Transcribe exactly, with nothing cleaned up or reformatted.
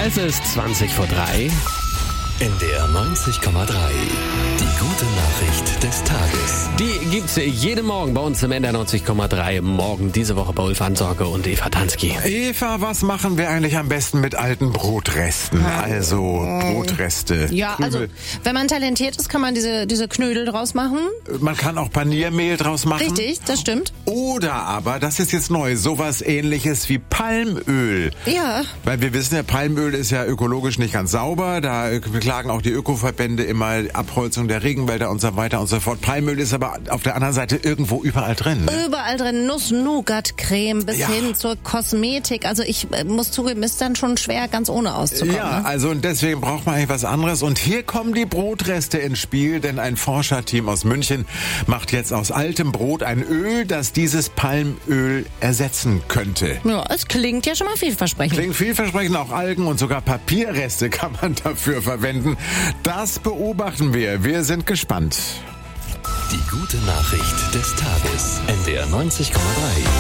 Es ist zwanzig vor drei. In der neunzig Komma drei. Die gute Nachricht des Tages. Die gibt's jeden Morgen bei uns im N D R neunzig Komma drei. Morgen diese Woche bei Ulf Ansorge und Eva Tansky. Eva, was machen wir eigentlich am besten mit alten Brotresten? Also Brotreste. Ja, Krümel. also wenn man talentiert ist, kann man diese, diese Knödel draus machen. Man kann auch Paniermehl draus machen. Richtig, das stimmt. Oder aber, das ist jetzt neu, sowas Ähnliches wie Palmöl. Ja. Weil wir wissen ja, Palmöl ist ja ökologisch nicht ganz sauber. Da beklagen auch die Ökoverbände immer Abholzung der Regenwälder und so weiter und so fort. Palmöl ist aber auf der anderen Seite irgendwo überall drin. Ne? Überall drin, Nuss-Nougat-Creme bis Ja. hin zur Kosmetik. Also ich äh, muss zugeben, ist dann schon schwer, ganz ohne auszukommen. Ja, Ne? also und deswegen braucht man eigentlich was anderes. Und hier kommen die Brotreste ins Spiel, denn ein Forscherteam aus München macht jetzt aus altem Brot ein Öl, das dieses Palmöl ersetzen könnte. Ja, es klingt ja schon mal vielversprechend. Klingt vielversprechend, auch Algen und sogar Papierreste kann man dafür verwenden. Das beobachten wir. Wir sind gespannt. Die gute Nachricht des Tages. N D R neunzig Komma drei.